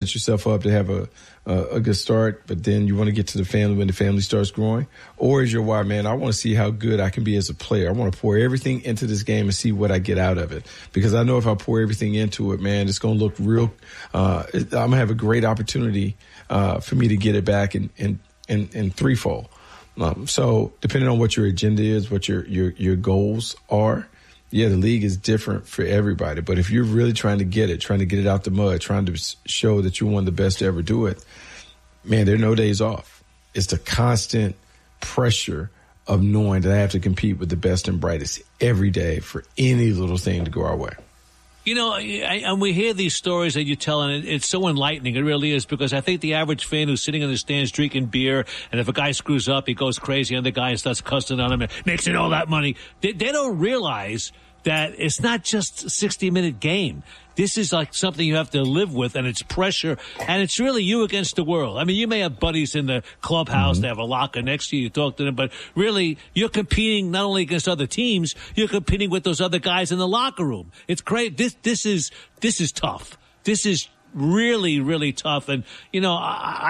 yourself up to have a good start, but then you want to get to the family when the family starts growing? Or is your why, man, I want to see how good I can be as a player. I want to pour everything into this game and see what I get out of it. Because I know if I pour everything into it, man, it's going to look real. I'm going to have a great opportunity for me to get it back in threefold. So depending on what your agenda is, what your goals are, yeah, the league is different for everybody. But if you're really trying to get it out the mud, trying to show that you're one of the best to ever do it, man, there are no days off. It's the constant pressure of knowing that I have to compete with the best and brightest every day for any little thing to go our way. You know, and we hear these stories that you tell, and it's so enlightening. It really is, because I think the average fan who's sitting in the stands drinking beer, and if a guy screws up, he goes crazy on the guy and starts cussing on him and makes it all that money. They don't realize that it's not just a 60-minute game. This is like something you have to live with, and it's pressure, and it's really you against the world. I mean, you may have buddies in the clubhouse that have a locker next to you, you talk to them, but really you're competing not only against other teams, you're competing with those other guys in the locker room. It's great. This is tough. This is really, really tough. And, you know,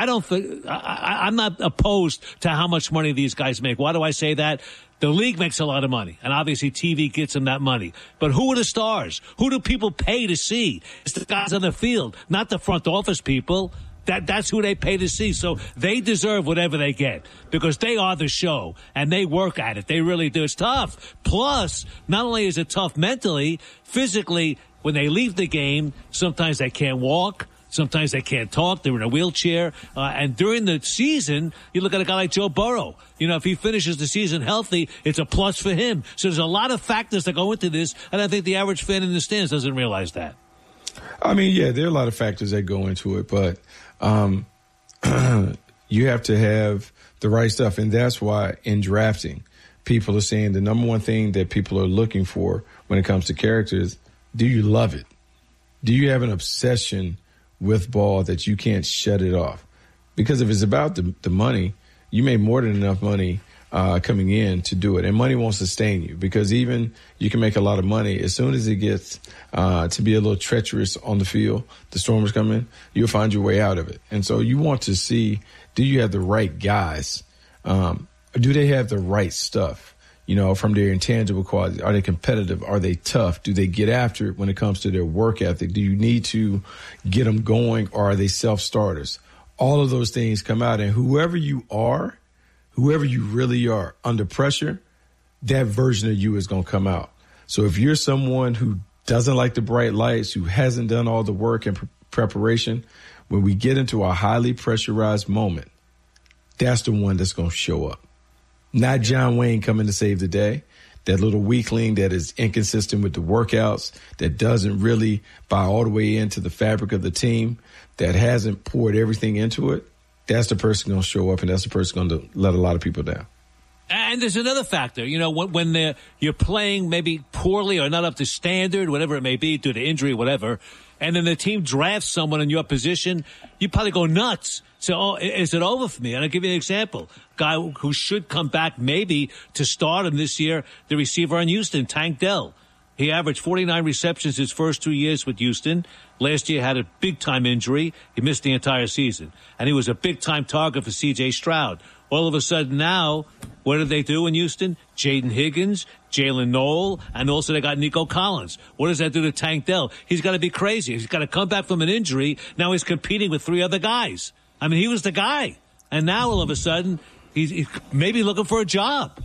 I'm not opposed to how much money these guys make. Why do I say that? The league makes a lot of money, and obviously TV gets them that money. But who are the stars? Who do people pay to see? It's the guys on the field, not the front office people. That's who they pay to see. So they deserve whatever they get, because they are the show, and they work at it. They really do. It's tough. Plus, not only is it tough mentally, physically, when they leave the game, sometimes they can't walk. Sometimes they can't talk. They're in a wheelchair. And during the season, you look at a guy like Joe Burrow. You know, if he finishes the season healthy, it's a plus for him. So there's a lot of factors that go into this, and I think the average fan in the stands doesn't realize that. I mean, yeah, there are a lot of factors that go into it, but you have to have the right stuff. And that's why in drafting, people are saying the number one thing that people are looking for when it comes to characters, do you love it? Do you have an obsession with ball that you can't shut it off? Because if it's about the money, you made more than enough money coming in to do it. And money won't sustain you, because even you can make a lot of money. As soon as it gets to be a little treacherous on the field, the stormers come in, you'll find your way out of it. And so you want to see, do you have the right guys? Do they have the right stuff? You know, from their intangible qualities. Are they competitive? Are they tough? Do they get after it when it comes to their work ethic? Do you need to get them going, or are they self-starters? All of those things come out, and whoever you really are under pressure, that version of you is going to come out. So if you're someone who doesn't like the bright lights, who hasn't done all the work and preparation, when we get into a highly pressurized moment, that's the one that's going to show up. Not John Wayne coming to save the day, that little weakling that is inconsistent with the workouts, that doesn't really buy all the way into the fabric of the team, that hasn't poured everything into it. That's the person going to show up, and that's the person going to let a lot of people down. And there's another factor, you know, when you're playing maybe poorly or not up to standard, whatever it may be, due to injury, whatever, and then the team drafts someone in your position, you probably go nuts. So, is it over for me? And I'll give you an example. Guy who should come back maybe to start him this year, the receiver on Houston, Tank Dell. He averaged 49 receptions his first 2 years with Houston. Last year had a big-time injury. He missed the entire season. And he was a big-time target for C.J. Stroud. All of a sudden now, what did they do in Houston? Jaden Higgins, Jalen Noel, and also they got Nico Collins. What does that do to Tank Dell? He's got to be crazy. He's got to come back from an injury. Now he's competing with 3 other guys. I mean, he was the guy. And now all of a sudden, he's maybe looking for a job.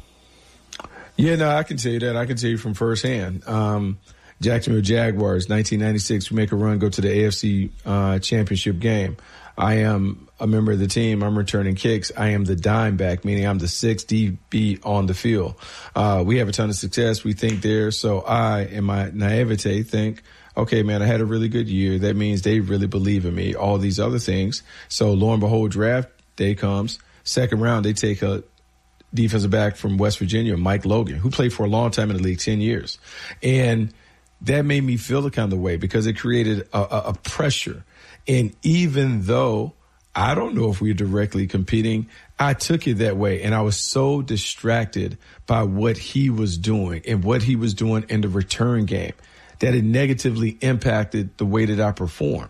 Yeah, no, I can tell you that. I can tell you from firsthand. Jacksonville Jaguars, 1996, we make a run, go to the AFC championship game. I am a member of the team. I'm returning kicks. I am the dime back, meaning I'm the 6th DB on the field. We have a ton of success. We think there. So I, in my naivete, think, okay, man, I had a really good year. That means they really believe in me, all these other things. So lo and behold, draft day comes. Second round, they take a defensive back from West Virginia, Mike Logan, who played for a long time in the league, 10 years. And that made me feel the kind of way, because it created a pressure. And even though I don't know if we're directly competing, I took it that way. And I was so distracted by what he was doing and what he was doing in the return game that it negatively impacted the way that I performed.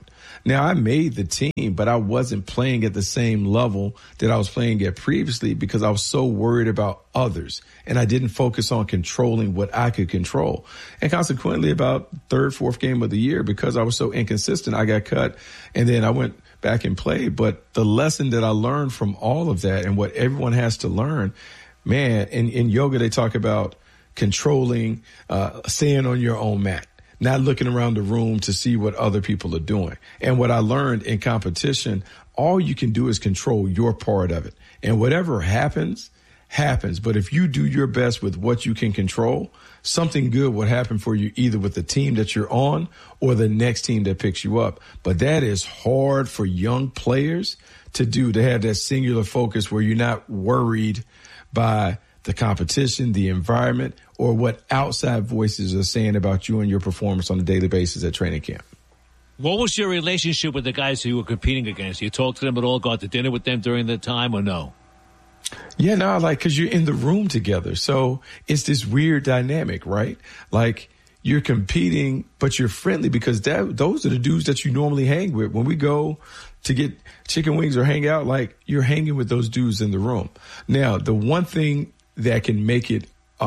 Now, I made the team, but I wasn't playing at the same level that I was playing at previously because I was so worried about others. And I didn't focus on controlling what I could control. And consequently, about third, fourth game of the year, because I was so inconsistent, I got cut. And then I went back and played. But the lesson that I learned from all of that and what everyone has to learn, man, in yoga, they talk about controlling, staying on your own mat, not looking around the room to see what other people are doing. And what I learned in competition, all you can do is control your part of it. And whatever happens, happens. But if you do your best with what you can control, something good will happen for you either with the team that you're on or the next team that picks you up. But that is hard for young players to do, to have that singular focus where you're not worried by the competition, the environment, or what outside voices are saying about you and your performance on a daily basis at training camp. What was your relationship with the guys who you were competing against? You talked to them at all, got to dinner with them during the time, or no? Yeah, no, because you're in the room together. So it's this weird dynamic, right? Like, you're competing, but you're friendly because those are the dudes that you normally hang with. When we go to get chicken wings or hang out, like, you're hanging with those dudes in the room. Now, the one thing that can make it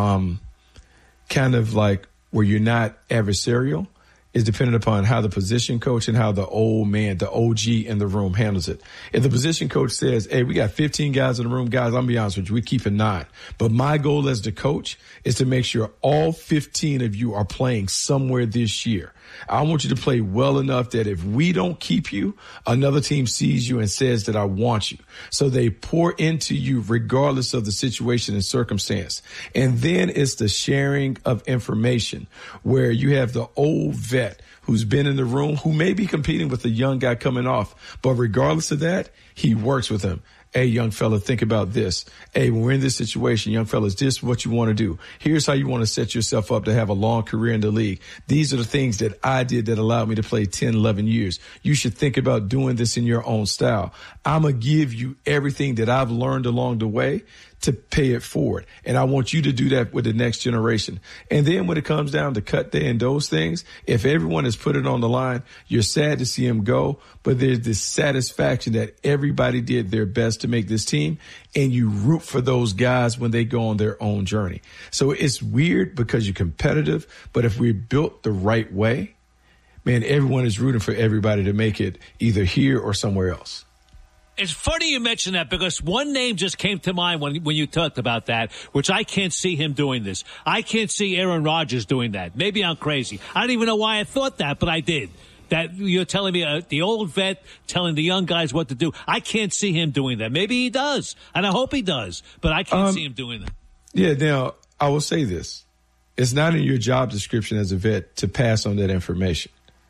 kind of like where you're not adversarial is dependent upon how the position coach and how the old man, the OG in the room handles it. If the position coach says, hey, we got 15 guys in the room, guys, I'm going to be honest with you, we keep it 9. But my goal as the coach is to make sure all 15 of you are playing somewhere this year. I want you to play well enough that if we don't keep you, another team sees you and says that I want you. So they pour into you regardless of the situation and circumstance. And then it's the sharing of information where you have the old vet who's been in the room, who may be competing with the young guy coming off. But regardless of that, he works with him. Hey, young fella, think about this. Hey, when we're in this situation, young fellas, this is what you want to do. Here's how you want to set yourself up to have a long career in the league. These are the things that I did that allowed me to play 10, 11 years. You should think about doing this in your own style. I'm going to give you everything that I've learned along the way to pay it forward. And I want you to do that with the next generation. And then when it comes down to cut day and those things, if everyone has put it on the line, you're sad to see him go, but there's this satisfaction that everybody did their best to make this team, and you root for those guys when they go on their own journey. So it's weird because you're competitive, but if we're built the right way, man, everyone is rooting for everybody to make it either here or somewhere else. It's funny you mention that because one name just came to mind when you talked about that, which I can't see him doing this. I can't see Aaron Rodgers doing that. Maybe I'm crazy. I don't even know why I thought that, but I did. That you're telling me the old vet telling the young guys what to do. I can't see him doing that. Maybe he does, and I hope he does, but I can't see him doing that. Yeah, now, I will say this. It's not in your job description as a vet to pass on that information.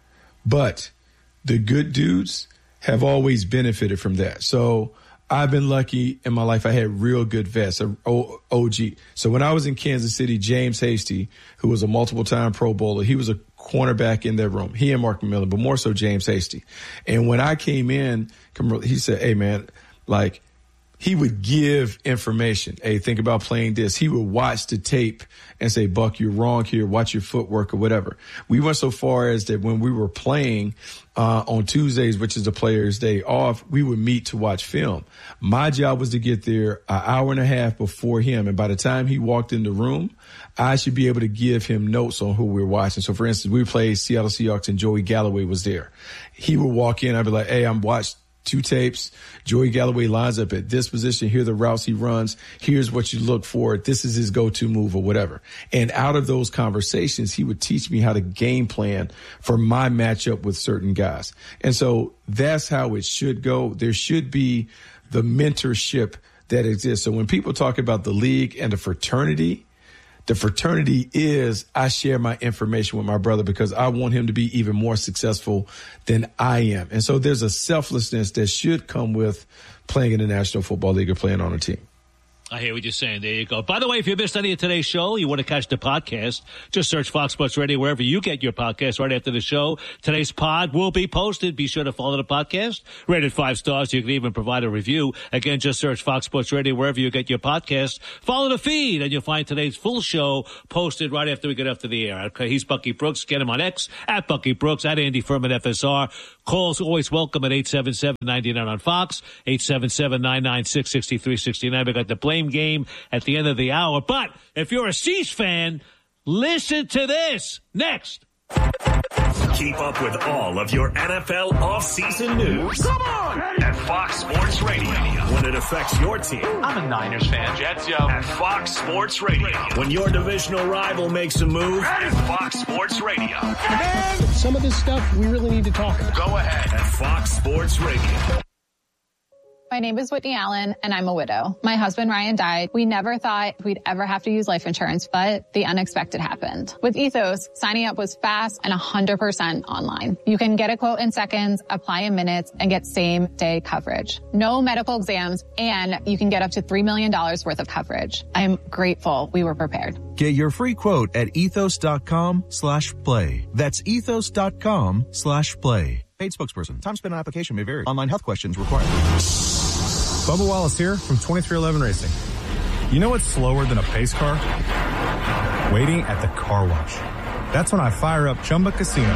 But the good dudes have always benefited from that. So I've been lucky in my life. I had real good vets, OG. So when I was in Kansas City, James Hasty, who was a multiple-time Pro Bowler, he was a cornerback in that room. He and Mark McMillan, but more so James Hasty. And when I came in, he said, hey, man, like, he would give information. Hey, think about playing this. He would watch the tape and say, Buck, you're wrong here. Watch your footwork or whatever. We went so far as that when we were playing on Tuesdays, which is the players' day off, we would meet to watch film. My job was to get there an hour and a half before him. And by the time he walked in the room, I should be able to give him notes on who we were watching. So, for instance, we played Seattle Seahawks and Joey Galloway was there. He would walk in. I'd be like, hey, I'm watched 2 tapes. Joey Galloway lines up at this position. Here are the routes he runs. Here's what you look for. This is his go-to move or whatever. And out of those conversations, he would teach me how to game plan for my matchup with certain guys. And so that's how it should go. There should be the mentorship that exists. So when people talk about the league and the fraternity is I share my information with my brother because I want him to be even more successful than I am. And so there's a selflessness that should come with playing in the National Football League or playing on a team. I hear what you're saying. There you go. By the way, if you missed any of today's show, you want to catch the podcast, just search Fox Sports Radio wherever you get your podcast right after the show. Today's pod will be posted. Be sure to follow the podcast. Rated 5 stars. You can even provide a review. Again, just search Fox Sports Radio wherever you get your podcast. Follow the feed, and you'll find today's full show posted right after we get up to the air. Okay, he's Bucky Brooks. Get him on X, at Bucky Brooks, at Andy Furman FSR. Calls always welcome at 877-99 on Fox, 877-996-6369. We got the blame game at the end of the hour. But if you're a Chiefs fan, listen to this. Next. Keep up with all of your NFL offseason news. Come on! At Fox Sports Radio. When it affects your team. I'm a Niners fan. Jets, yo. At Fox Sports Radio. When your divisional rival makes a move. At Fox Sports Radio. And some of this stuff we really need to talk about. Go ahead. At Fox Sports Radio. My name is Whitney Allen, and I'm a widow. My husband, Ryan, died. We never thought we'd ever have to use life insurance, but the unexpected happened. With Ethos, signing up was fast and 100% online. You can get a quote in seconds, apply in minutes, and get same-day coverage. No medical exams, and you can get up to $3 million worth of coverage. I'm grateful we were prepared. Get your free quote at ethos.com/play. That's ethos.com/play. Paid spokesperson. Time spent on application may vary. Online health questions required. Bubba Wallace here from 2311 Racing. You know what's slower than a pace car? Waiting at the car wash. That's when I fire up Chumba Casino.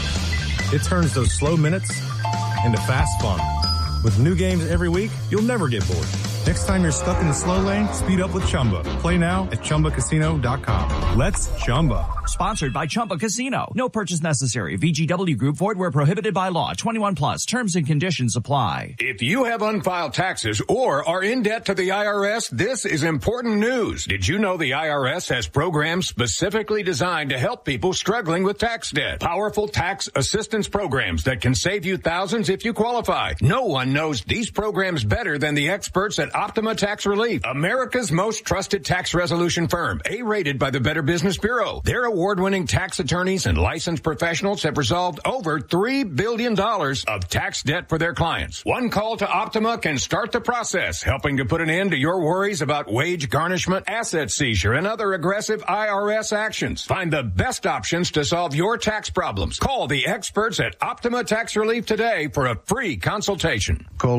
It turns those slow minutes into fast fun. With new games every week, you'll never get bored. Next time you're stuck in the slow lane, speed up with Chumba. Play now at ChumbaCasino.com. Let's Chumba. Sponsored by Chumba Casino. No purchase necessary. VGW Group. Void where prohibited by law. 21 plus. Terms and conditions apply. If you have unfiled taxes or are in debt to the IRS, this is important news. Did you know the IRS has programs specifically designed to help people struggling with tax debt? Powerful tax assistance programs that can save you thousands if you qualify. No one knows these programs better than the experts at Optima Tax Relief, America's most trusted tax resolution firm, A-rated by the Better Business Bureau. Their award-winning tax attorneys and licensed professionals have resolved over $3 billion of tax debt for their clients. One call to Optima can start the process, helping to put an end to your worries about wage garnishment, asset seizure, and other aggressive IRS actions. Find the best options to solve your tax problems. Call the experts at Optima Tax Relief today for a free consultation. Call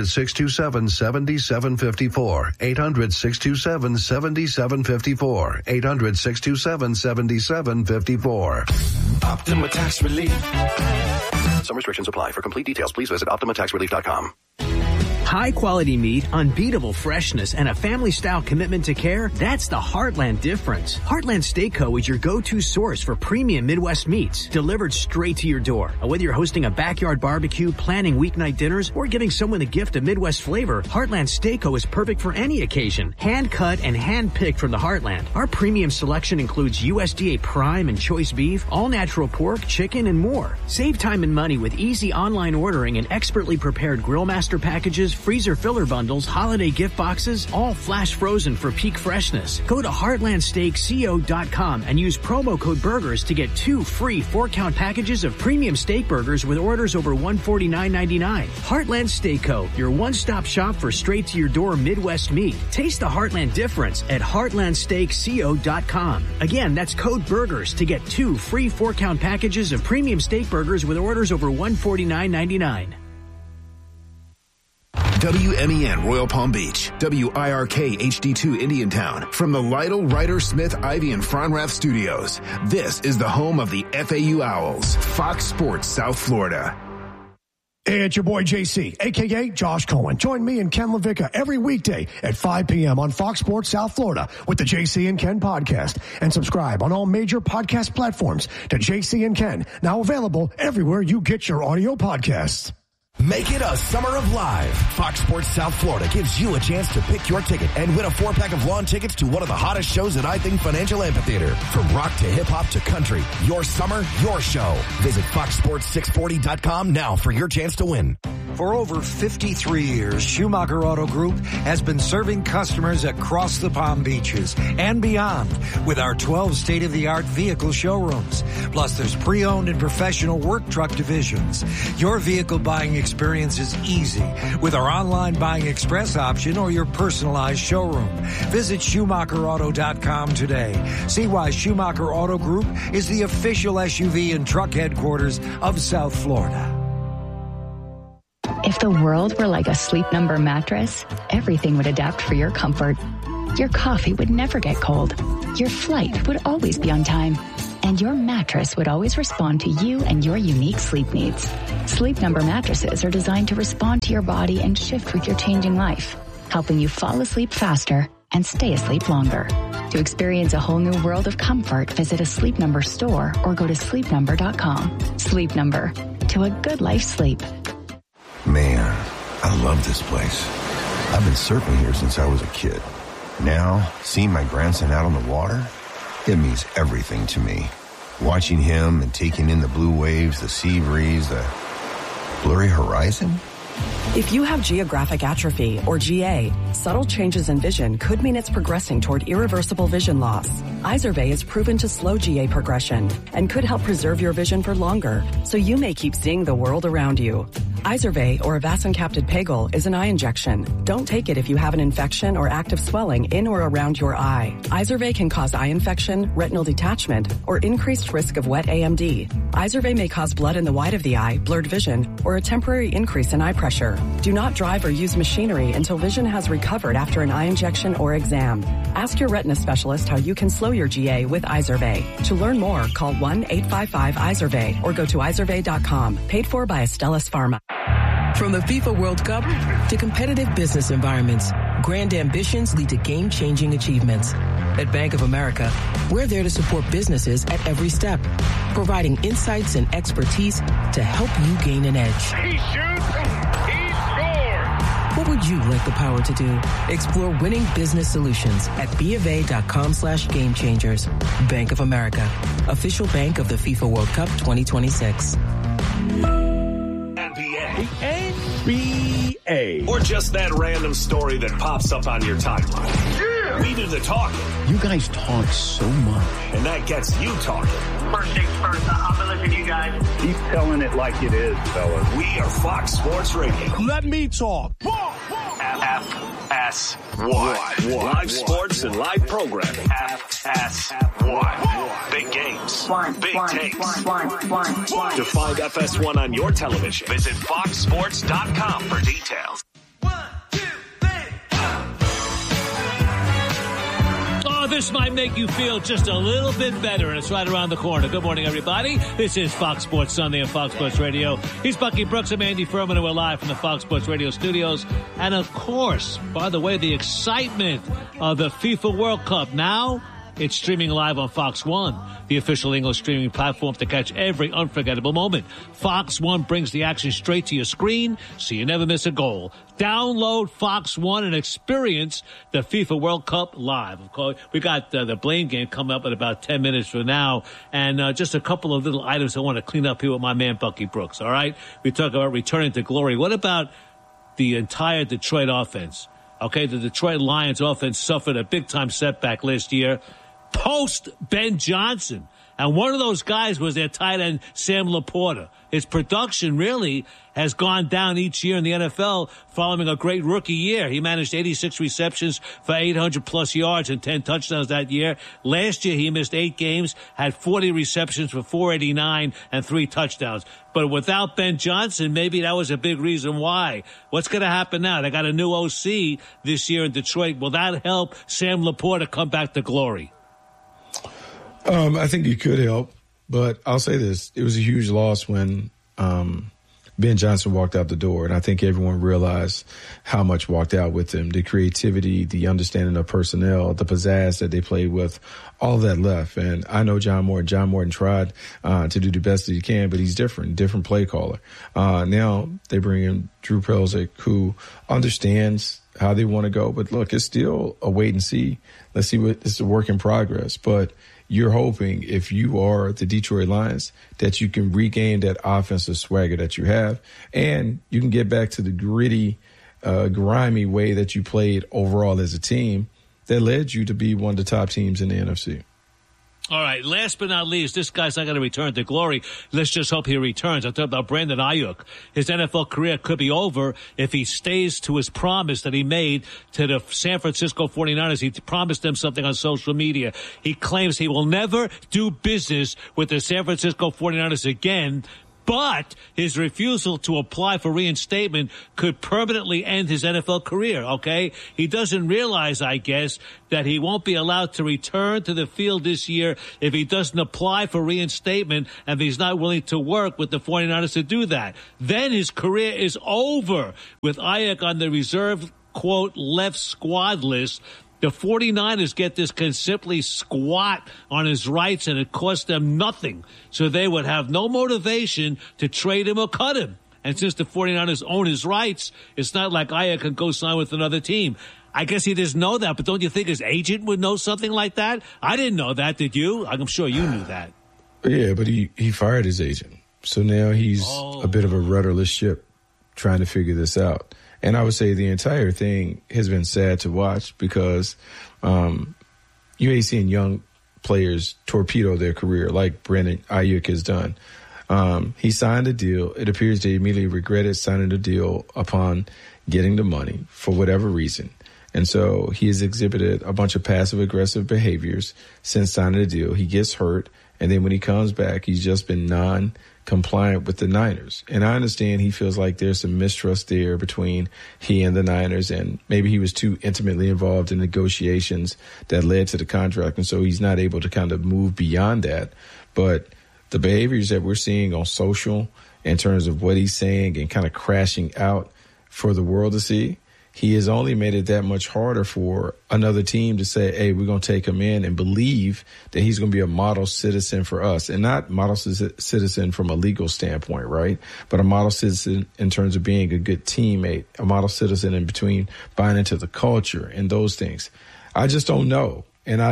800-627-7754. 800-627-7754. 800-627-7754. Optima Tax Relief. Some restrictions apply. For complete details, please visit OptimaTaxRelief.com. High quality meat, unbeatable freshness, and a family-style commitment to care, that's the Heartland difference. Heartland Steak Co. is your go-to source for premium Midwest meats, delivered straight to your door. Whether you're hosting a backyard barbecue, planning weeknight dinners, or giving someone a gift of Midwest flavor, Heartland Steak Co. is perfect for any occasion. Hand-cut and hand-picked from the Heartland. Our premium selection includes USDA prime and choice beef, all-natural pork, chicken, and more. Save time and money with easy online ordering and expertly prepared Grill Master packages, freezer filler bundles, holiday gift boxes, all flash frozen for peak freshness. Go to heartlandsteakco.com and use promo code BURGERS to get 2 free 4-count packages of premium steak burgers with orders over $149.99. Heartland Steak Co., your one-stop shop for straight-to-your-door Midwest meat. Taste the Heartland difference at heartlandsteakco.com. Again, that's code BURGERS to get 2 free 4-count packages of premium steak burgers with orders over $149.99. WMEN Royal Palm Beach, WIRK HD2 Indiantown. From the Lytle, Ryder, Smith, Ivy, and Fronrath studios, this is the home of the FAU Owls, Fox Sports South Florida. Hey, it's your boy JC, a.k.a. Josh Cohen. Join me and Ken LaVicka every weekday at 5 p.m. on Fox Sports South Florida with the JC and Ken podcast. And subscribe on all major podcast platforms to JC and Ken, now available everywhere you get your audio podcasts. Make it a summer of live. Fox Sports South Florida gives you a chance to pick your ticket and win a 4-pack of lawn tickets to one of the hottest shows at I Think Financial Amphitheater. From rock to hip-hop to country, your summer, your show. Visit FoxSports640.com now for your chance to win. For over 53 years, Schumacher Auto Group has been serving customers across the Palm Beaches and beyond with our 12 state-of-the-art vehicle showrooms. Plus, there's pre-owned and professional work truck divisions. Your vehicle buying experience is easy with our online buying express option or your personalized showroom. Visit SchumacherAuto.com today. See why Schumacher Auto Group is the official SUV and truck headquarters of South Florida. If the world were like a Sleep Number mattress, everything would adapt for your comfort. Your coffee would never get cold. Your flight would always be on time. And your mattress would always respond to you and your unique sleep needs. Sleep Number mattresses are designed to respond to your body and shift with your changing life, helping you fall asleep faster and stay asleep longer. To experience a whole new world of comfort, visit a Sleep Number store or go to sleepnumber.com. Sleep Number, to a good life sleep. Man, I love this place. I've been surfing here since I was a kid. Now, seeing my grandson out on the water, it means everything to me. Watching him and taking in the blue waves, the sea breeze, the blurry horizon. If you have geographic atrophy, or GA, subtle changes in vision could mean it's progressing toward irreversible vision loss. Izervay is proven to slow GA progression and could help preserve your vision for longer, so you may keep seeing the world around you. Izervay, or avacincaptad pegol, is an eye injection. Don't take it if you have an infection or active swelling in or around your eye. Izervay can cause eye infection, retinal detachment, or increased risk of wet AMD. Izervay may cause blood in the white of the eye, blurred vision, or a temporary increase in eye pressure. Do not drive or use machinery until vision has recovered after an eye injection or exam. Ask your retina specialist how you can slow your GA with Izervay. To learn more, call 1-855-IZERVAY or go to izervay.com. Paid for by Astellas Pharma. From the FIFA World Cup to competitive business environments, grand ambitions lead to game-changing achievements. At Bank of America, we're there to support businesses at every step, providing insights and expertise to help you gain an edge. He shoots, he scores! What would you like the power to do? Explore winning business solutions at BofA.com/gamechangers. Bank of America, official bank of the FIFA World Cup 2026. NBA. Or just that random story that pops up on your timeline. Yeah. We do the talking. You guys talk so much. And that gets you talking. First things first, I'm going to listen to you guys. Keep telling it like it is, fellas. We are Fox Sports Radio. Let me talk. FS1. Live sports and live programming. FS1. Big games. Big takes. To find FS1 on your television, visit foxsports.com for details. This might make you feel just a little bit better, and it's right around the corner. Good morning, everybody. This is Fox Sports Sunday on Fox Sports Radio. He's Bucky Brooks. I'm Andy Furman, and we're live from the Fox Sports Radio studios. And, of course, by the way, the excitement of the FIFA World Cup. Now it's streaming live on Fox One, the official English streaming platform to catch every unforgettable moment. Fox One brings the action straight to your screen, so you never miss a goal. Download Fox One and experience the FIFA World Cup live. Of course, we got the Blame Game coming up in about 10 minutes from now, and just a couple of little items I want to clean up here with my man Bucky Brooks, all right? We talk about returning to glory. What about the entire Detroit offense? Okay, the Detroit Lions offense suffered a big-time setback last year post Ben Johnson. And one of those guys was their tight end, Sam Laporta. His production really has gone down each year in the NFL following a great rookie year. He managed 86 receptions for 800-plus yards and 10 touchdowns that year. Last year, he missed 8 games, had 40 receptions for 489 and 3 touchdowns. But without Ben Johnson, maybe that was a big reason why. What's going to happen now? They got a new OC this year in Detroit. Will that help Sam Laporta come back to glory? I think it could help, but I'll say this. It was a huge loss when Ben Johnson walked out the door, and I think everyone realized how much walked out with him. The creativity, the understanding of personnel, the pizzazz that they played with, all that left. And I know John Morton. John Morton tried to do the best that he can, but he's different play caller. Now they bring in Drew Pelzick, who understands how they want to go. But look, it's still a wait and see. Let's see what it's a work in progress. But you're hoping, if you are the Detroit Lions, that you can regain that offensive swagger that you have, and you can get back to the gritty, grimy way that you played overall as a team that led you to be one of the top teams in the NFC. All right, last but not least, this guy's not going to return to glory. Let's just hope he returns. I'm talking about Brandon Ayuk. His NFL career could be over if he stays to his promise that he made to the San Francisco 49ers. He promised them something on social media. He claims he will never do business with the San Francisco 49ers again, but his refusal to apply for reinstatement could permanently end his NFL career, okay? He doesn't realize, I guess, that he won't be allowed to return to the field this year if he doesn't apply for reinstatement and if he's not willing to work with the 49ers to do that. Then his career is over with Ayuk on the reserve, quote, left squad list. The 49ers get this, can simply squat on his rights, and it costs them nothing. So they would have no motivation to trade him or cut him. And since the 49ers own his rights, it's not like Ayuk can go sign with another team. I guess he doesn't know that, but don't you think his agent would know something like that? I didn't know that, did you? I'm sure you knew that. Yeah, but he fired his agent. So now he's a bit of a rudderless ship trying to figure this out. And I would say the entire thing has been sad to watch because you ain't seeing young players torpedo their career like Brandon Ayuk has done. He signed a deal. It appears they immediately regretted signing the deal upon getting the money for whatever reason. And so he has exhibited a bunch of passive-aggressive behaviors since signing the deal. He gets hurt, and then when he comes back, he's just been non-compliant with the Niners. And I understand he feels like there's some mistrust there between he and the Niners, and maybe he was too intimately involved in negotiations that led to the contract, and so he's not able to kind of move beyond that. But the behaviors that we're seeing on social in terms of what he's saying and kind of crashing out for the world to see, he has only made it that much harder for another team to say, hey, we're going to take him in and believe that he's going to be a model citizen for us, and not model citizen from a legal standpoint, right? But a model citizen in terms of being a good teammate, a model citizen in between buying into the culture and those things. I just don't know. And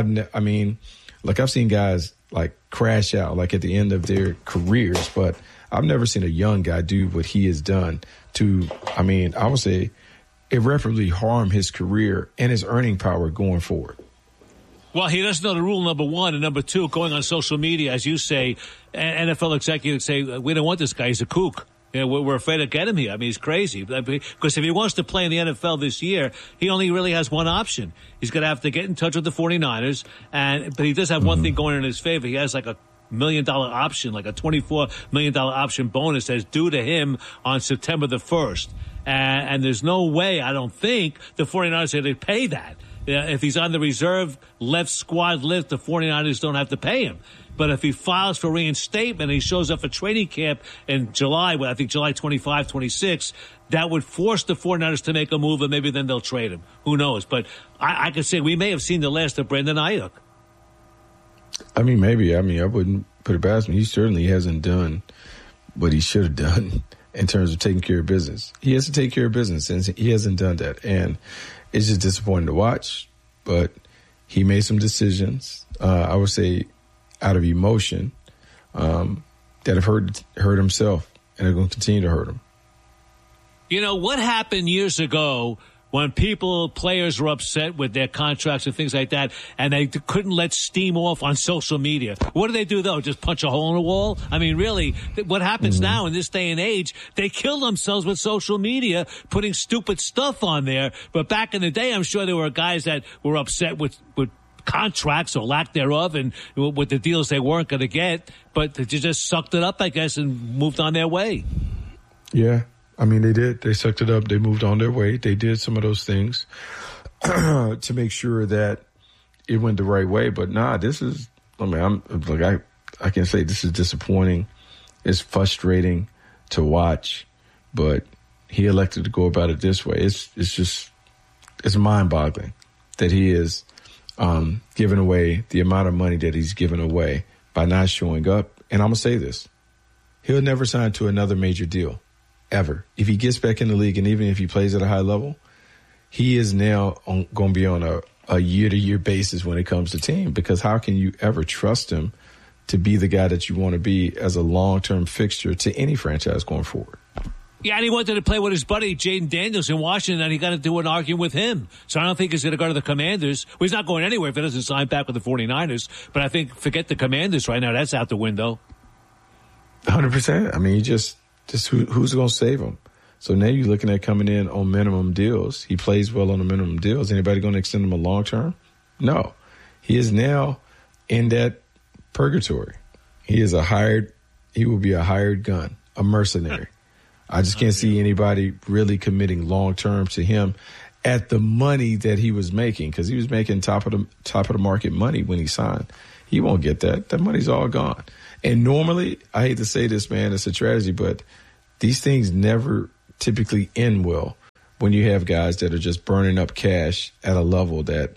I've seen guys like crash out like at the end of their careers, but I've never seen a young guy do what he has done to, I would say, irreparably harm his career and his earning power going forward. Well, he doesn't know the rule, number one. And number two, going on social media, as you say, NFL executives say, we don't want this guy. He's a kook. You know, we're afraid to get him here. He's crazy. Because if he wants to play in the NFL this year, he only really has one option. He's going to have to get in touch with the 49ers. But he does have one thing going in his favor. He has like a $1 million option, like a $24 million option bonus that's due to him on September the 1st. And there's no way, I don't think, the 49ers are going to pay that. If he's on the reserve left squad list, the 49ers don't have to pay him. But if he files for reinstatement and he shows up for training camp in July, I think July 25, 26, that would force the 49ers to make a move, and maybe then they'll trade him. Who knows? But I could say we may have seen the last of Brandon Ayuk. Maybe. I wouldn't put it past him. He certainly hasn't done what he should have done in terms of taking care of business. He has to take care of business, and he hasn't done that. And it's just disappointing to watch, but he made some decisions, I would say, out of emotion that have hurt himself and are going to continue to hurt him. You know, what happened years ago when players were upset with their contracts and things like that, and they couldn't let steam off on social media? What do they do, though? Just punch a hole in the wall? Really, what happens now in this day and age, they kill themselves with social media, putting stupid stuff on there. But back in the day, I'm sure there were guys that were upset with contracts or lack thereof and with the deals they weren't going to get, but they just sucked it up, I guess, and moved on their way. Yeah. They did. They sucked it up. They moved on their way. They did some of those things to make sure that it went the right way. But this is, I can say this is disappointing. It's frustrating to watch, but he elected to go about it this way. It's mind-boggling that he is giving away the amount of money that he's given away by not showing up. And I'm going to say this. He'll never sign to another major deal. Ever. If he gets back in the league, and even if he plays at a high level, he is now going to be on a a year-to-year basis when it comes to team, because how can you ever trust him to be the guy that you want to be as a long-term fixture to any franchise going forward? Yeah, and he wanted to play with his buddy Jaden Daniels in Washington, and he got into an argument with him. So I don't think he's going to go to the Commanders. Well, he's not going anywhere if he doesn't sign back with the 49ers. But I think forget the Commanders right now. That's out the window. 100%. I mean, just who's going to save him? So now you're looking at coming in on minimum deals. He plays well on the minimum deals. Anybody going to extend him a long term? No. He is now in that purgatory. He will be a hired gun, a mercenary. I just can't see anybody really committing long term to him at the money that he was making, because he was making top of the market money when he signed. He won't get that. That money's all gone. And normally, I hate to say this, man, it's a tragedy, but these things never typically end well when you have guys that are just burning up cash at a level that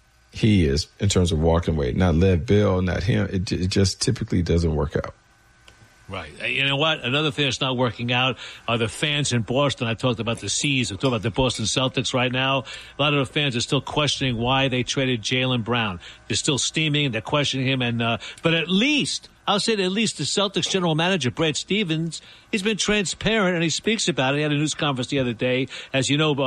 he is in terms of walking away. Not Lev Bell, not him. It just typically doesn't work out. Right. You know what? Another thing that's not working out are the fans in Boston. I talked about the C's. I talked about the Boston Celtics right now. A lot of the fans are still questioning why they traded Jaylen Brown. They're still steaming. They're questioning him. But at least, I'll say that at least the Celtics general manager, Brad Stevens, he's been transparent and he speaks about it. He had a news conference the other day. As you know,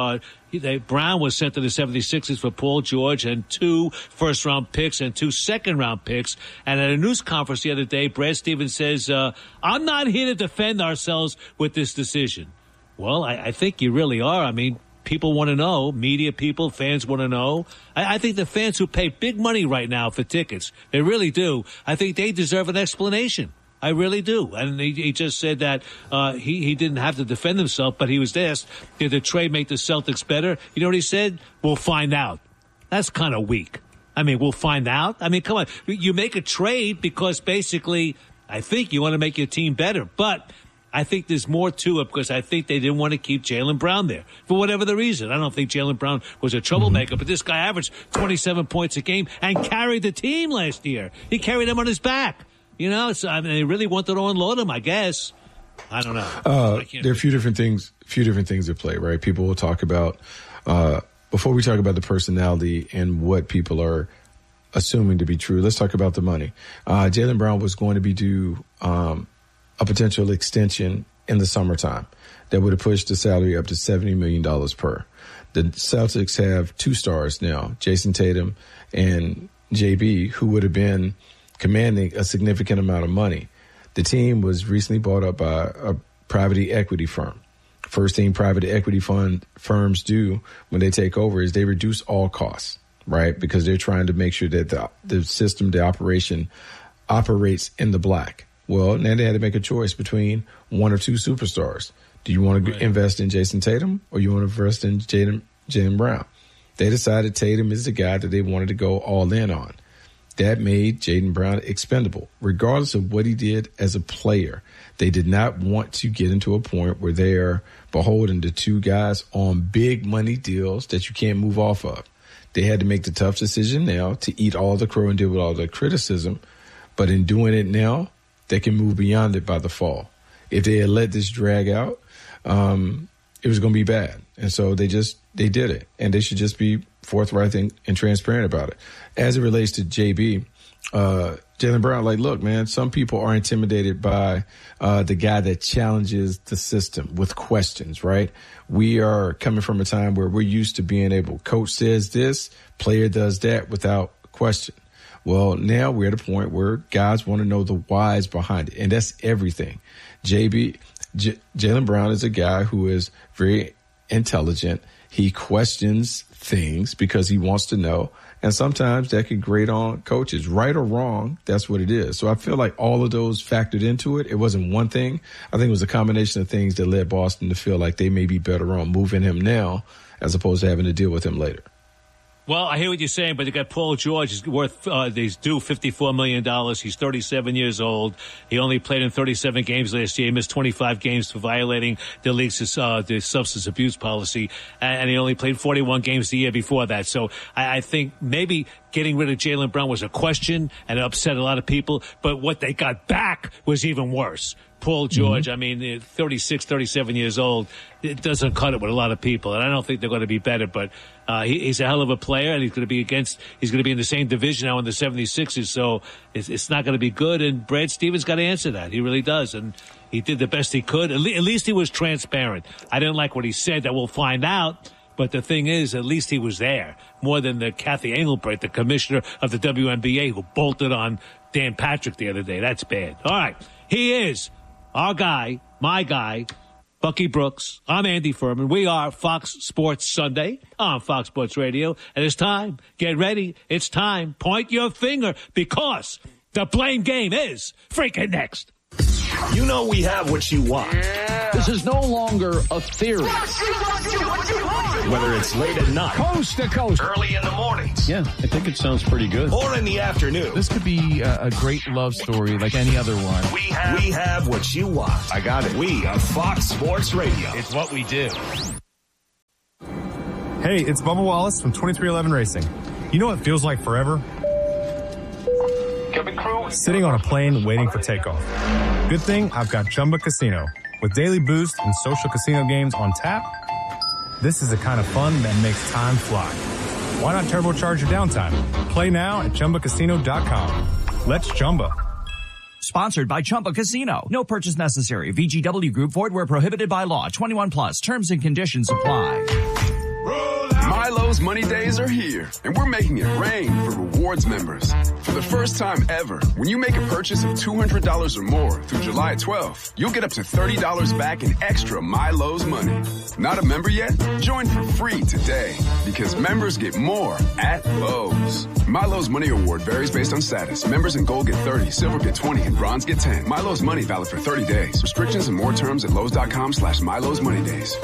Brown was sent to the 76ers for Paul George and 2 first-round picks and 2 second-round picks. And at a news conference the other day, Brad Stevens says, I'm not here to defend ourselves with this decision. Well, I think you really are. I mean, people want to know. Media people, fans want to know. I think the fans who pay big money right now for tickets, they really do, I think they deserve an explanation. I really do. And he just said that he didn't have to defend himself, but he was asked, did the trade make the Celtics better? You know what he said? We'll find out. That's kind of weak. I mean, we'll find out. I mean, come on. You make a trade because basically I think you want to make your team better. But I think there's more to it because I think they didn't want to keep Jaylen Brown there for whatever the reason. I don't think Jaylen Brown was a troublemaker, but this guy averaged 27 points a game and carried the team last year. He carried them on his back. You know, they really wanted to unload him, I guess. I don't know. There are a few different things at play, right? People will talk about, before we talk about the personality and what people are assuming to be true, let's talk about the money. Jaylen Brown was going to be due a potential extension in the summertime that would have pushed the salary up to $70 million per. The Celtics have 2 stars now, Jason Tatum and JB, who would have been commanding a significant amount of money. The team was recently bought up by a private equity firm. First thing private equity firms do when they take over is they reduce all costs, right? Because they're trying to make sure that the system, the operation operates in the black. Well, now they had to make a choice between 1 or 2 superstars. Do you want to invest in Jason Tatum or you want to invest in Jaylen Brown? They decided Tatum is the guy that they wanted to go all in on. That made Jaylen Brown expendable, regardless of what he did as a player. They did not want to get into a point where they are beholden to 2 guys on big money deals that you can't move off of. They had to make the tough decision now to eat all the crow and deal with all the criticism. But in doing it now, they can move beyond it by the fall. If they had let this drag out, it was going to be bad. And so they did it. And they should just be forthright and transparent about it. As it relates to JB, Jaylen Brown, look, man, some people are intimidated by the guy that challenges the system with questions, right? We are coming from a time where we're used to being able, coach says this, player does that without question. Well, now we're at a point where guys want to know the whys behind it, and that's everything. Jaylen Brown is a guy who is very intelligent. He questions things because he wants to know. And sometimes that can grate on coaches, right or wrong. That's what it is. So I feel like all of those factored into it. It wasn't one thing. I think it was a combination of things that led Boston to feel like they may be better on moving him now as opposed to having to deal with him later. Well, I hear what you're saying, but you got Paul George. He's worth, he's due $54 million. He's 37 years old. He only played in 37 games last year. He missed 25 games for violating the league's the substance abuse policy. And he only played 41 games the year before that. So I think maybe getting rid of Jaylen Brown was a question and it upset a lot of people. But what they got back was even worse. Paul George, I mean, 36, 37 years old, it doesn't cut it with a lot of people. And I don't think they're going to be better, but he's a hell of a player, and he's going to be in the same division now in the 76ers, so it's not going to be good. And Brad Stevens got to answer that. He really does. And he did the best he could. At least he was transparent. I didn't like what he said. That we'll find out. But the thing is, at least he was there. More than the Kathy Engelbert, the commissioner of the WNBA, who bolted on Dan Patrick the other day. That's bad. All right. He is our guy, my guy, Bucky Brooks. I'm Andy Furman. We are Fox Sports Sunday on Fox Sports Radio. And it's time. Get ready. It's time. Point your finger, because the blame game is freaking next. You know we have what you want. Yeah. This is no longer a theory. Whether it's late at night, coast to coast, early in the mornings. Yeah, I think it sounds pretty good. Or in the afternoon. This could be a great love story like any other one. We have what you want. I got it. We are Fox Sports Radio. It's what we do. Hey, it's Bubba Wallace from 2311 Racing. You know what feels like forever? Sitting on a plane waiting for takeoff. Good thing I've got Chumba Casino. With daily boost and social casino games on tap, this is the kind of fun that makes time fly. Why not turbocharge your downtime? Play now at ChumbaCasino.com. Let's Chumba. Sponsored by Chumba Casino. No purchase necessary. VGW Group. Void where prohibited by law. 21 plus. Terms and conditions apply. Milo's Money Days are here, and we're making it rain for rewards members. For the first time ever, when you make a purchase of $200 or more through July 12th, you'll get up to $30 back in extra Milo's money. Not a member yet? Join for free today, because members get more at Lowe's. Milo's Money Award varies based on status. Members in Gold get 30, Silver get 20, and Bronze get 10. Milo's Money valid for 30 days. Restrictions and more terms at Lowe's.com/Milo's Money Days.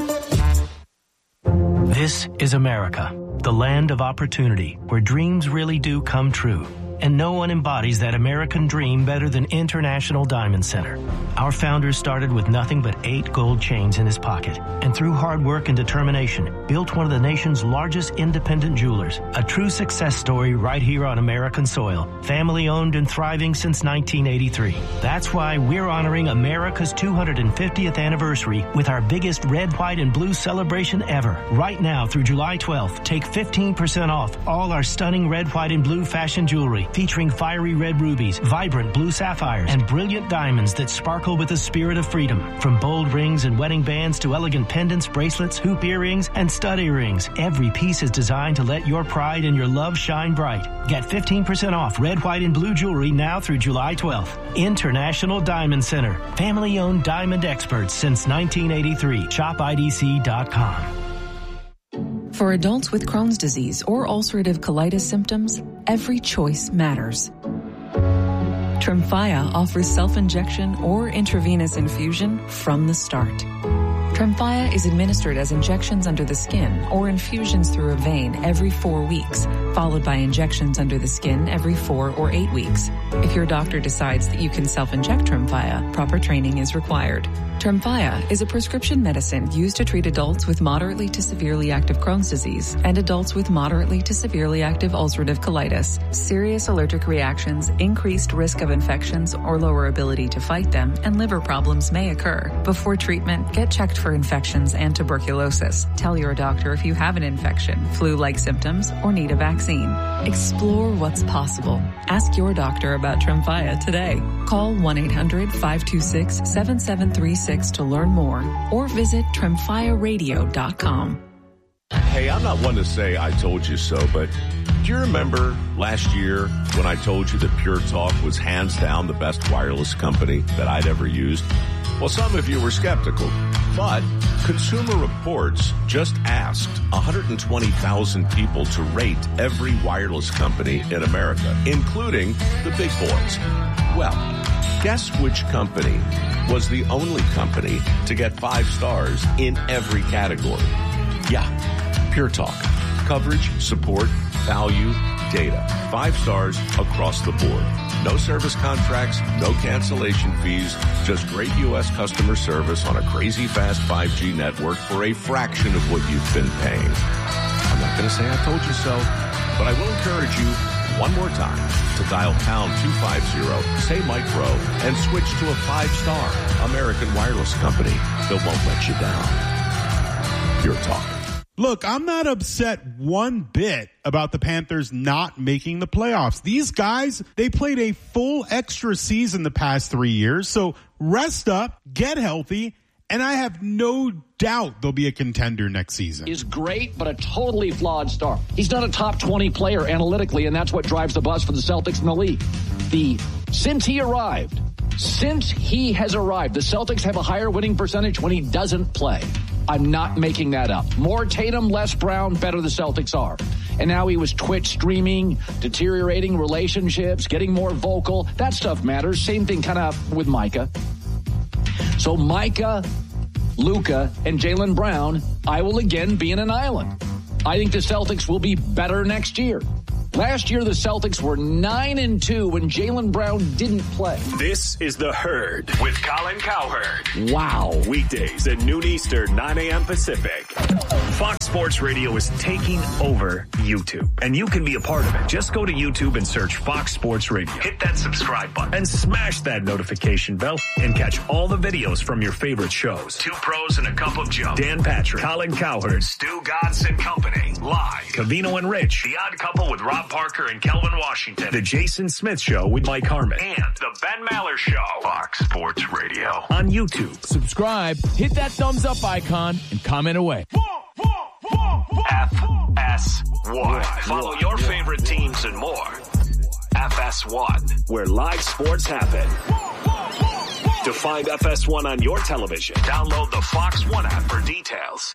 This is America, the land of opportunity, where dreams really do come true. And no one embodies that American dream better than International Diamond Center. Our founder started with nothing but 8 gold chains in his pocket, and through hard work and determination, built one of the nation's largest independent jewelers. A true success story right here on American soil. Family owned and thriving since 1983. That's why we're honoring America's 250th anniversary with our biggest red, white, and blue celebration ever. Right now through July 12th, take 15% off all our stunning red, white, and blue fashion jewelry, featuring fiery red rubies, vibrant blue sapphires, and brilliant diamonds that sparkle with the spirit of freedom. From bold rings and wedding bands to elegant pendants, bracelets, hoop earrings, and stud earrings, every piece is designed to let your pride and your love shine bright. Get 15% off red, white, and blue jewelry now through July 12th. International Diamond Center. Family-owned diamond experts since 1983. ShopIDC.com. For adults with Crohn's disease or ulcerative colitis symptoms, every choice matters. Tremfya offers self-injection or intravenous infusion from the start. Tremfya is administered as injections under the skin or infusions through a vein every 4 weeks, followed by injections under the skin every 4 or 8 weeks. If your doctor decides that you can self-inject Tremfya, proper training is required. Tremfya is a prescription medicine used to treat adults with moderately to severely active Crohn's disease and adults with moderately to severely active ulcerative colitis. Serious allergic reactions, increased risk of infections or lower ability to fight them, and liver problems may occur. Before treatment, get checked for infections and tuberculosis. Tell your doctor if you have an infection, flu-like symptoms, or need a vaccine. Explore what's possible. Ask your doctor about Tremfya today. Call 1-800-526-7736 to learn more, or visit TremfyaRadio.com. Hey, I'm not one to say I told you so, but do you remember last year when I told you that Pure Talk was hands down the best wireless company that I'd ever used? Well, some of you were skeptical, but Consumer Reports just asked 120,000 people to rate every wireless company in America, including the big boys. Well, guess which company was the only company to get 5 stars in every category? Yeah, Pure Talk. Coverage, support, value, data. 5 stars across the board. No service contracts, no cancellation fees, just great U.S. customer service on a crazy fast 5G network for a fraction of what you've been paying. I'm not going to say I told you so, but I will encourage you, One more time. To dial pound 250, say Mike Rowe, and switch to a 5-star American Wireless company that won't let you down. Pure Talk. Look, I'm not upset one bit about the Panthers not making the playoffs. These guys, they played a full extra season the past 3 years. So rest up, get healthy, and I have no doubt they'll be a contender next season. Is great, but a totally flawed start. He's not a top 20 player analytically, and that's what drives the bus for the Celtics in the league. Since he has arrived, the Celtics have a higher winning percentage when he doesn't play. I'm not making that up. More Tatum, less Brown, better the Celtics are. And now he was Twitch streaming, deteriorating relationships, getting more vocal. That stuff matters. Same thing kind of with Micah. So Micah, Luka, and Jaylen Brown, I will again be in an island. I think the Celtics will be better next year. Last year, the Celtics were 9-2 when Jaylen Brown didn't play. This is The Herd with Colin Cowherd. Wow. Weekdays at noon Eastern, 9 a.m. Pacific. Fox Sports Radio is taking over YouTube, and you can be a part of it. Just go to YouTube and search Fox Sports Radio. Hit that subscribe button and smash that notification bell and catch all the videos from your favorite shows. Two Pros and a Cup of Joe. Dan Patrick, Colin Cowherd, Stu Godson Company. Live. Covino and Rich. The Odd Couple with Rob Parker and Kelvin Washington. The Jason Smith Show with Mike Harmon. And The Ben Maller Show. Fox Sports Radio. On YouTube. Subscribe, hit that thumbs up icon, and comment away. FS1. Follow your favorite teams and more. FS1, where live sports happen. To find FS1 on your television, download the Fox One app for details.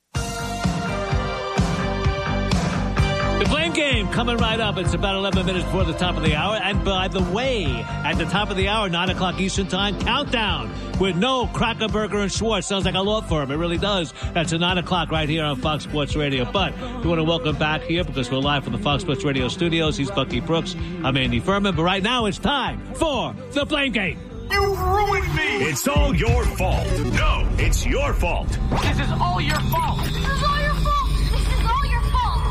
The Blame Game coming right up. It's about 11 minutes before the top of the hour. And by the way, at the top of the hour, 9 o'clock Eastern Time, Countdown with no Crackerberger and Schwartz. Sounds like a law firm. It really does. That's at 9 o'clock right here on Fox Sports Radio. But we want to welcome back here because we're live from the Fox Sports Radio studios. He's Bucky Brooks. I'm Andy Furman. But right now it's time for The Blame Game. You ruined me! It's all your fault. No, it's your fault. This is all your fault. This is all your fault. This is all your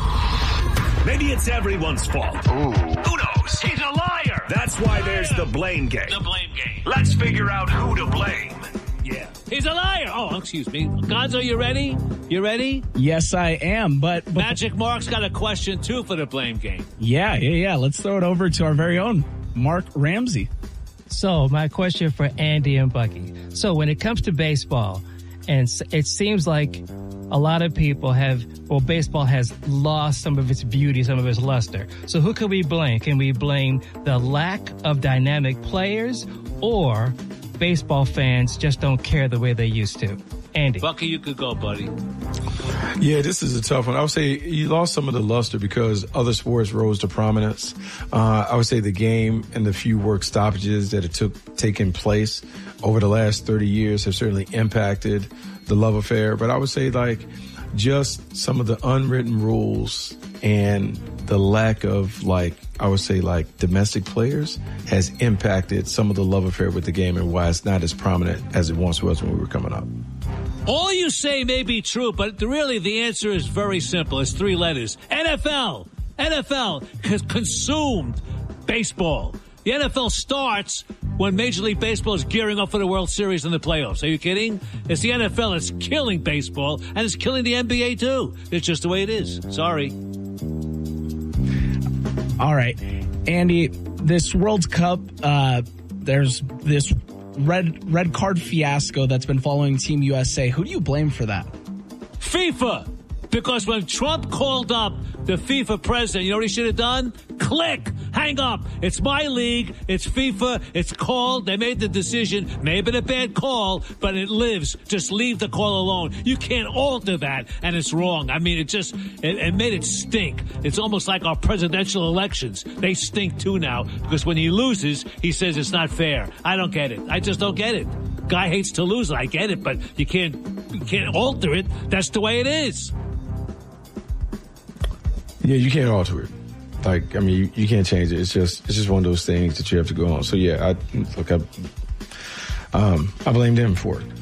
fault. Maybe it's everyone's fault. Ooh. Who knows? He's a liar. That's why there's The Blame Game. The Blame Game. Let's figure out who to blame. Yeah. He's a liar. Oh, excuse me. Gonzo, you ready? You ready? Yes, I am, but Magic Mark's got a question, too, for The Blame Game. Yeah. Let's throw it over to our very own Mark Ramsey. So my question for Andy and Bucky. So when it comes to baseball, and it seems like a lot of people baseball has lost some of its beauty, some of its luster. So who can we blame? Can we blame the lack of dynamic players, or baseball fans just don't care the way they used to? Andy. Bucky, you could go, buddy. Yeah, this is a tough one. I would say you lost some of the luster because other sports rose to prominence. I would say the game and the few work stoppages that taken place over the last 30 years have certainly impacted the love affair. But I would say just some of the unwritten rules and the lack of domestic players has impacted some of the love affair with the game and why it's not as prominent as it once was when we were coming up. All you say may be true, but really the answer is very simple. It's 3 letters. NFL has consumed baseball. The NFL starts when Major League Baseball is gearing up for the World Series and the playoffs. Are you kidding? It's the NFL that's killing baseball, and it's killing the NBA too. It's just the way it is. Sorry. All right. Andy, this World Cup, there's this red card fiasco that's been following Team USA. Who do you blame for that? FIFA. Because when Trump called up the FIFA president, you know what he should have done? Click. Hang up. It's my league. It's FIFA. It's called. They made the decision. May have been a bad call, but it lives. Just leave the call alone. You can't alter that, and it's wrong. I mean, it made it stink. It's almost like our presidential elections. They stink too now because when he loses, he says it's not fair. I don't get it. I just don't get it. Guy hates to lose. I get it, but you can't alter it. That's the way it is. Yeah, you can't alter it. You can't change it. It's just one of those things that you have to go on. So yeah, I blamed him for it.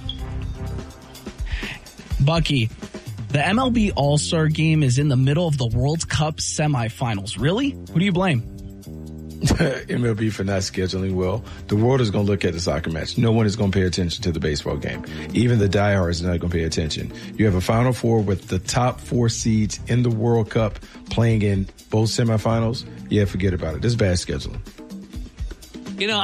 Bucky, the MLB All-Star Game is in the middle of the World Cup semifinals. Really? Who do you blame? MLB for not scheduling well. The world is going to look at the soccer match. No one is going to pay attention to the baseball game. Even the diehards are not going to pay attention. You have a Final Four with the top 4 seeds in the World Cup playing in both semifinals. Yeah, forget about it. This is bad scheduling. You know,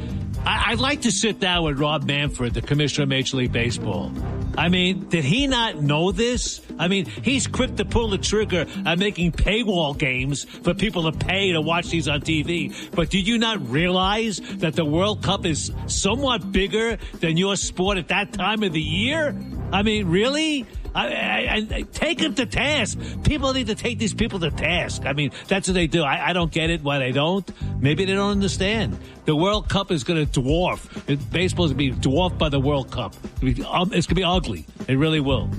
I'd like to sit down with Rob Manfred, the commissioner of Major League Baseball. I mean, did he not know this? I mean, he's quick to pull the trigger on making paywall games for people to pay to watch these on TV. But did you not realize that the World Cup is somewhat bigger than your sport at that time of the year? I mean, really? I take him to task. People need to take these people to task. I mean, that's what they do. I don't get it, why they don't. Maybe they don't understand. The World Cup is going to dwarf. Baseball is going to be dwarfed by the World Cup. It's going to be ugly. It really will.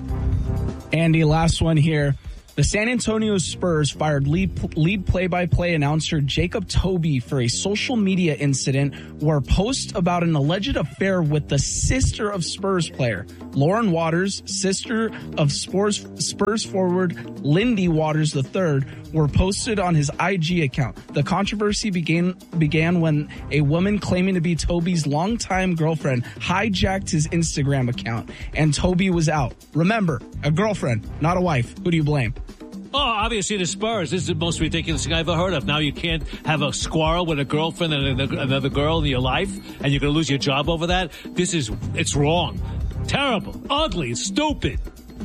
Andy, last one here. The San Antonio Spurs fired lead play-by-play announcer Jacob Toby for a social media incident where posts about an alleged affair with the sister of Spurs player Lauren Waters, sister of Spurs forward Lindy Waters III, were posted on his IG account. The controversy began when a woman claiming to be Toby's longtime girlfriend hijacked his Instagram account, and Toby was out. Remember, a girlfriend, not a wife. Who do you blame? Oh, obviously the Spurs. This is the most ridiculous thing I've ever heard of. Now you can't have a squirrel with a girlfriend and another girl in your life, and you're going to lose your job over that. It's wrong. Terrible. Ugly. Stupid.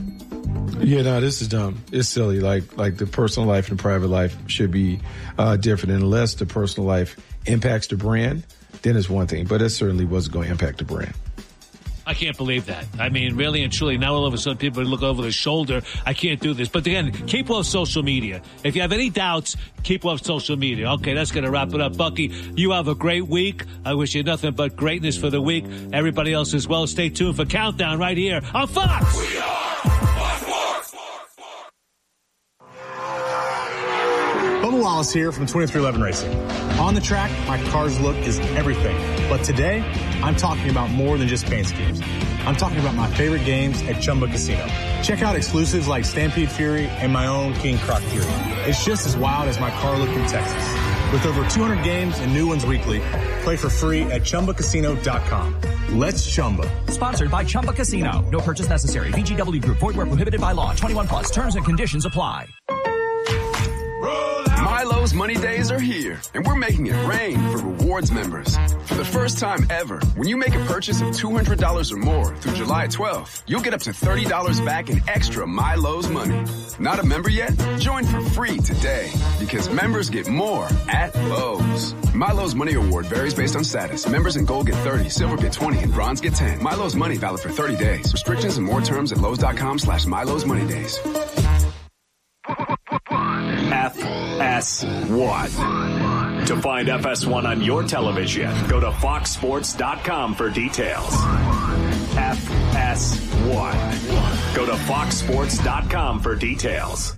Yeah, no, this is dumb. It's silly. Like the personal life and the private life should be different. And unless the personal life impacts the brand, then it's one thing. But it certainly wasn't going to impact the brand. I can't believe that. I mean, really and truly, now all of a sudden people look over their shoulder. I can't do this. But again, keep off social media. If you have any doubts, keep off social media. Okay, that's going to wrap it up. Bucky, you have a great week. I wish you nothing but greatness for the week. Everybody else as well. Stay tuned for Countdown right here on Fox. We are Fox. Bubba Wallace here from 2311 Racing. On the track, my car's look is everything. But today, I'm talking about more than just paint schemes. I'm talking about my favorite games at Chumba Casino. Check out exclusives like Stampede Fury and my own King Croc Fury. It's just as wild as my car look in Texas. With over 200 games and new ones weekly, play for free at ChumbaCasino.com. Let's Chumba. Sponsored by Chumba Casino. No purchase necessary. VGW Group. Void where prohibited by law. 21 plus. Terms and conditions apply. Milo's Money Days are here, and we're making it rain for rewards members. For the first time ever, when you make a purchase of $200 or more through July 12th, you'll get up to $30 back in extra Milo's money. Not a member yet? Join for free today, because members get more at Lowe's. Milo's Money Award varies based on status. Members in gold get 30, silver get 20, and bronze get 10. Milo's Money valid for 30 days. Restrictions and more terms at Lowe's.com/Milo's Money Days. FS1. To find FS1 on your television, go to foxsports.com for details. FS1. Go to foxsports.com for details.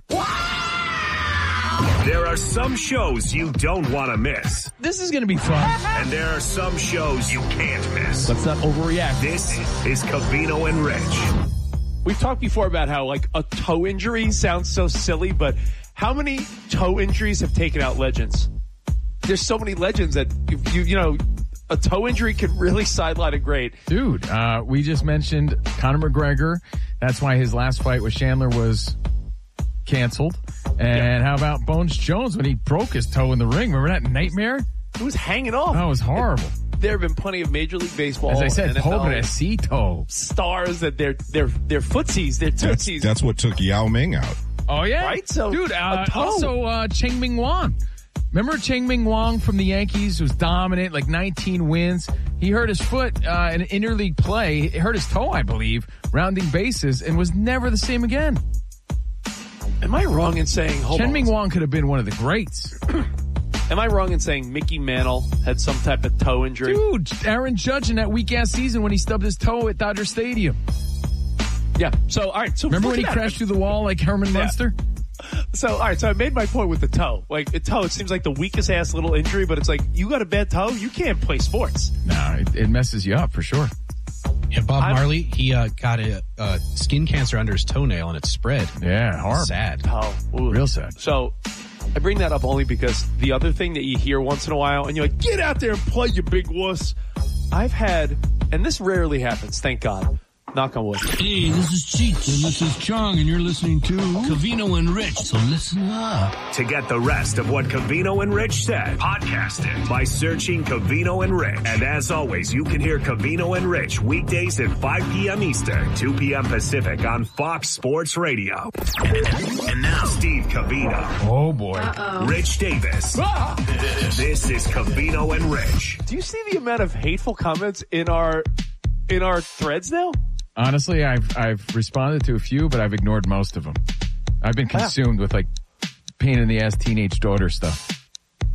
There are some shows you don't want to miss. This is going to be fun. And there are some shows you can't miss. Let's not overreact. This is Covino and Rich. We've talked before about how like a toe injury sounds so silly, but how many toe injuries have taken out legends? There's so many legends that you know, a toe injury could really sideline a great. Dude, we just mentioned Conor McGregor. That's why his last fight with Chandler was canceled. And how about Bones Jones when he broke his toe in the ring? Remember that nightmare? It was hanging off. That was horrible. There have been plenty of Major League Baseball, as I said, NFL pobrecito stars that they're footsies, they're tootsies. That's what took Yao Ming out. Oh yeah, right. So, dude, also Cheng Ming Wang. Remember Cheng Ming Wang from the Yankees was dominant, like 19 wins. He hurt his foot in an interleague play. He hurt his toe, I believe, rounding bases, and was never the same again. Am I wrong in saying Cheng Ming Wang could have been one of the greats? Am I wrong in saying Mickey Mantle had some type of toe injury? Dude, Aaron Judge in that weak-ass season when he stubbed his toe at Dodger Stadium. Yeah. So, all right. So remember when he crashed through the wall like Herman Munster? So, all right. So I made my point with the toe. Like, a toe, it seems like the weakest ass little injury, but it's like, you got a bad toe, you can't play sports. No, it messes you up for sure. Yeah, Bob Marley, he got a skin cancer under his toenail and it spread. Yeah, horrible. Sad. Oh, real sad. So, I bring that up only because the other thing that you hear once in a while, and you're like, get out there and play, you big wuss. I've had, and this rarely happens, thank God. Knock on wood. Hey, this is Cheech, and this is Chong, and you're listening to Covino and Rich, so listen up. To get the rest of what Covino and Rich said, podcast it by searching Covino and Rich. And as always, you can hear Covino and Rich weekdays at 5 p.m. Eastern, 2 p.m. Pacific on Fox Sports Radio. And now, Steve Covino. Oh, boy. Rich Davis. This is Covino and Rich. Do you see the amount of hateful comments in our threads now? Honestly, I've responded to a few, but I've ignored most of them. I've been consumed with like pain in the ass teenage daughter stuff.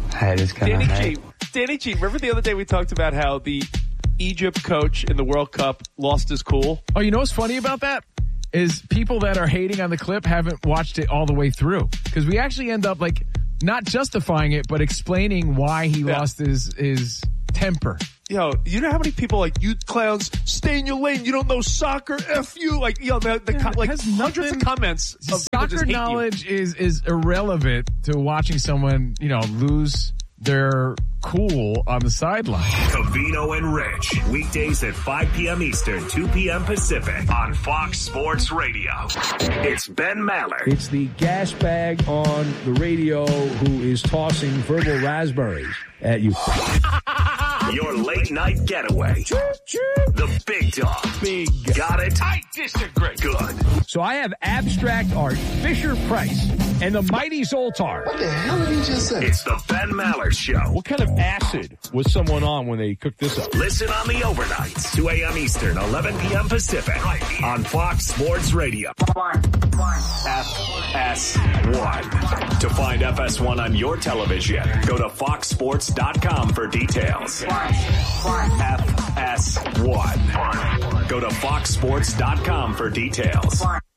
Danny G, remember the other day we talked about how the Egypt coach in the World Cup lost his cool? Oh, you know what's funny about that? Is people that are hating on the clip haven't watched it all the way through. Because we actually end up like not justifying it, but explaining why he lost his temper. Yo, you know how many people like, you clowns, stay in your lane, you don't know soccer, F you, like, yo, hundreds of comments of soccer knowledge is irrelevant to watching someone, lose their cool on the sideline. Covino and Rich, weekdays at 5 p.m. Eastern, 2 p.m. Pacific on Fox Sports Radio. It's Ben Maller. It's the gas bag on the radio who is tossing verbal raspberries at you. Your late night getaway. The big dog. Big. Got it? I disagree. Good. So I have abstract art, Fisher-Price, and the mighty Zoltar. What the hell did he just say? It's the Ben Maller Show. What kind of acid was someone on when they cooked this up? Listen on the overnights, 2 a.m. Eastern, 11 p.m. Pacific, on Fox Sports Radio. FS1. To find FS1 on your television, go to foxsports.com for details. FS1. Go to foxsports.com for details.